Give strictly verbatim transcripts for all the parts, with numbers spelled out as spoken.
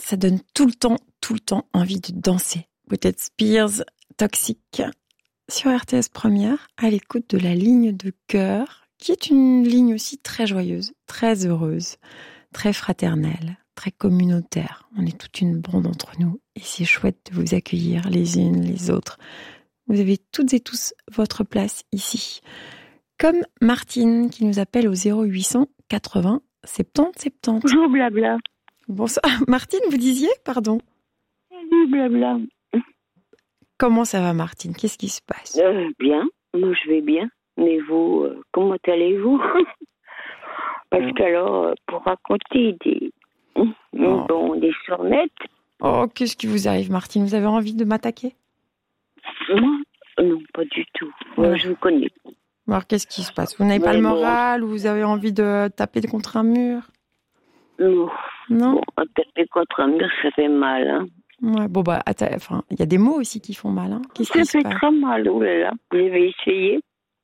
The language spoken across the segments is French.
ça donne tout le temps, tout le temps envie de danser. Britney Spears, Toxic, sur R T S Première, à l'écoute de la ligne de cœur, qui est une ligne aussi très joyeuse, très heureuse, très fraternelle, très communautaire. On est toute une bande entre nous et c'est chouette de vous accueillir les unes les autres. Vous avez toutes et tous votre place ici. Comme Martine qui nous appelle au zéro huit cent quatre-vingts soixante-dix soixante-dix. Bonjour blabla. Bonsoir. Martine, vous disiez, pardon? Salut blabla. Comment ça va Martine? Qu'est-ce qui se passe? euh, Bien, moi je vais bien. Mais vous, euh, comment allez-vous? Parce qu'alors, pour raconter des, oh. bon, des sornettes... Oh, qu'est-ce qui vous arrive Martine? Vous avez envie de m'attaquer? Moi? Non, pas du tout. Moi, ouais. Je vous connais. Alors, qu'est-ce qui se passe? Vous n'avez pas ouais, le moral ou vous avez envie de taper contre un mur? Non. Non. Bon, taper contre un mur, ça fait mal. Hein. Ouais, bon, bah, enfin, il y a des mots aussi qui font mal. Hein. Qu'est-ce ça qui fait se passe? très mal, oh là là. Vous avez essayé?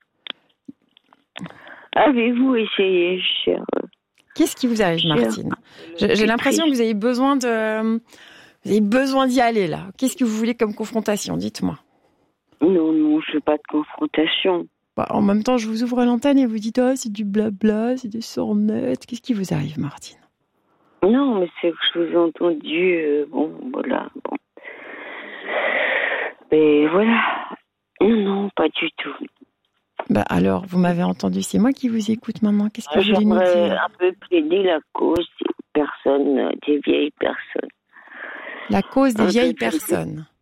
Avez-vous essayé, cher? Qu'est-ce qui vous arrive, cher Martine? J'ai, j'ai l'impression que vous avez besoin de, vous avez besoin d'y aller, là. Qu'est-ce que vous voulez comme confrontation? Dites-moi. Non, non, je veux pas de confrontation. Bah, en même temps, je vous ouvre l'antenne et vous dites, oh, c'est du blabla, c'est des sornettes. Qu'est-ce qui vous arrive, Martine? Non, mais c'est que je vous ai entendu, euh, bon, voilà, bon. Mais voilà. Non, non, pas du tout. Bah alors, vous m'avez entendu, c'est moi qui vous écoute maintenant. Qu'est-ce que vous voulez nous dire? Un peu plaider la cause des personnes, des vieilles personnes. La cause des un vieilles personnes.